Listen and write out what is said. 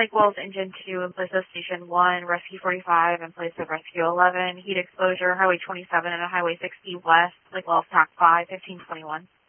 Lake Wells Engine 2 in place of Station 1, Rescue 45 in place of Rescue 11, heat exposure, Highway 27 and Highway 60 west, Lake Wells TAC 5, 1521.